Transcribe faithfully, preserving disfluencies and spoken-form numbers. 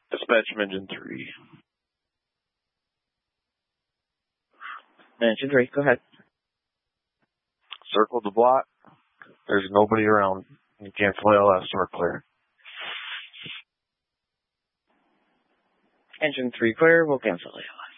Dispatch from engine three. Engine three, go ahead. Circle the block. There's nobody around. You cancel L S, we're clear. Engine three clear, we'll cancel L S.